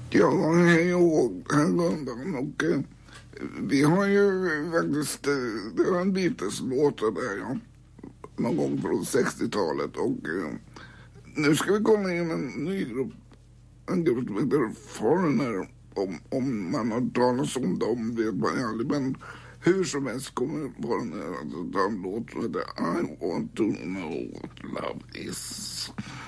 Ja, hej och herr Lundberg. Och vi har ju faktiskt, det var en Beatles-låt där, ja. Någon gång på 60-talet. Och nu ska vi kolla in en ny grupp. En grupp som heter Foreigner. Om man har talat om dem vet man ju aldrig. Men hur som helst kommer Foreigner att ta en låt som heter I want to know what love is.